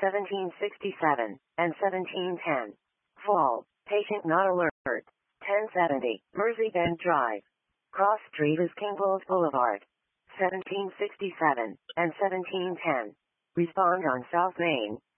1767, and 1710. Fall. Patient not alert. 1070, Mersey Bend Drive. Cross Street is King Bulls Boulevard. 1767, and 1710. Respond on South Main,